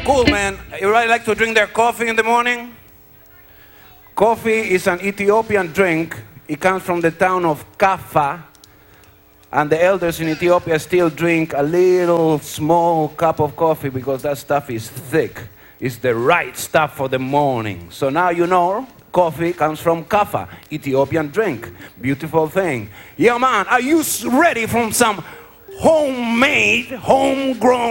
Cool, man. Everybody like to drink their coffee in the morning? Coffee is an Ethiopian drink. It comes from the town of Kaffa. And the elders in Ethiopia still drink a little small cup of coffee because that stuff is thick. It's the right stuff for the morning. So now you know coffee comes from Kaffa, Ethiopian drink. Beautiful thing. Yeah, man, are you ready for some homemade, homegrown